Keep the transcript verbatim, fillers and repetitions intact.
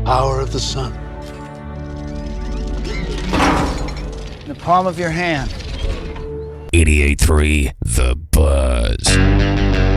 power of the sun. In the palm of your hand. eighty-eight point three The Buzz.